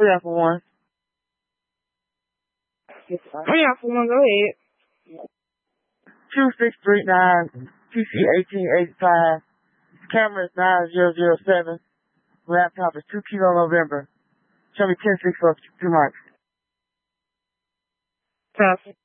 3 out for 1. 3 out for 1, go ahead. 2639, TC 1885. Camera is 9007. Laptop is 2 Kilo November. Show me 10-6 for 2 marks. Copy.